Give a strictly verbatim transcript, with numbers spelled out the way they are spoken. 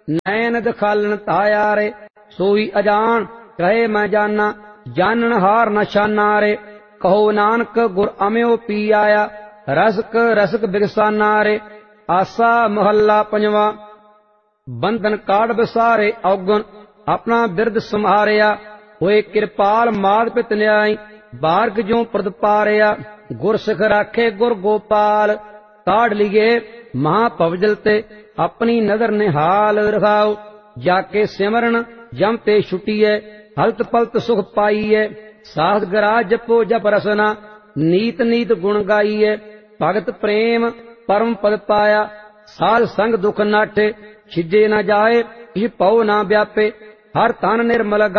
नैन दिखालन ताया रे। सोई अजान कहे मैं जाना, जानन हार न शाना रे। कहो नानक गुर अम्यो पी आया, रसक रसक बिरसाना रे। आसा महला पंजवा। बंधन काड़ बसारे अवगुण, अपना बिरद संहारिया। होए कृपाल माद पित न्याय, बारग जो प्रद पारिया। गुर सिख राखे गुर गोपाल, काढ़ लिये महापवजल ते। अपनी नजर निहाल रखाओ, जाके सिमरन जम ते छुटिए। हलत पलत सुख पाइए, साध गराज जपो जप रसना। नीत नीत गुण गाइए, भगत प्रेम परम पद पाया। साध संग दुख नाटे, छिजे न जाए, इह पौ न व्यापे। हर तन निर्मल